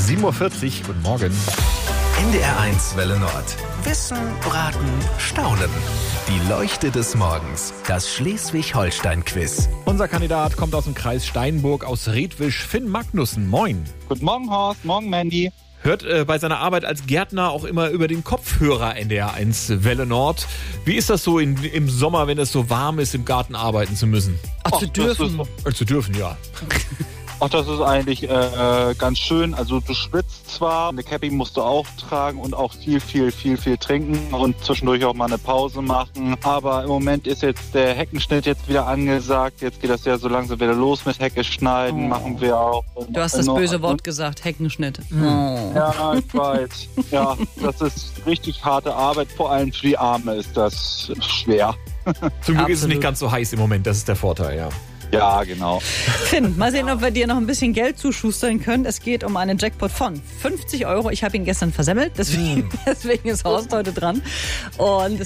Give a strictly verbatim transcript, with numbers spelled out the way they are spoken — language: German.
sieben Uhr vierzig, guten Morgen. N D R eins Welle Nord. Wissen, Braten, Staunen. Die Leuchte des Morgens. Das Schleswig-Holstein-Quiz. Unser Kandidat kommt aus dem Kreis Steinburg, aus Redwisch, Finn Magnussen. Moin. Guten Morgen, Horst. Morgen, Mandy. Hört äh, bei seiner Arbeit als Gärtner auch immer über den Kopfhörer N D R eins Welle Nord. Wie ist das so in, im Sommer, wenn es so warm ist, im Garten arbeiten zu müssen? Ach, zu dürfen. Äh, zu dürfen, ja. Ach, das ist eigentlich äh, ganz schön. Also du schwitzt zwar, eine Cappy musst du auch tragen und auch viel, viel, viel, viel trinken und zwischendurch auch mal eine Pause machen. Aber im Moment ist jetzt der Heckenschnitt jetzt wieder angesagt. Jetzt geht das ja so langsam wieder los mit Hecke schneiden, oh. machen wir auch. Du hast das böse Wort gesagt, Heckenschnitt. Oh. Ja, ich weiß. Ja, das ist richtig harte Arbeit. Vor allem für die Arme ist das schwer. Zum Glück Absolut. ist es nicht ganz so heiß im Moment, das ist der Vorteil, ja. Ja, genau. Finn, mal sehen, ob wir dir noch ein bisschen Geld zuschustern können. Es geht um einen Jackpot von fünfzig Euro. Ich habe ihn gestern versemmelt, deswegen, deswegen ist Horst heute dran. Und